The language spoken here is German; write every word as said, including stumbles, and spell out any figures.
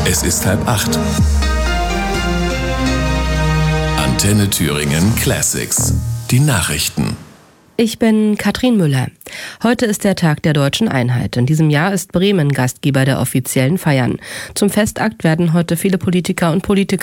Es ist halb acht. Antenne Thüringen Classics. Die Nachrichten. Ich bin Katrin Müller. Heute ist der Tag der Deutschen Einheit. In diesem Jahr ist Bremen Gastgeber der offiziellen Feiern. Zum Festakt werden heute viele Politiker und Politiker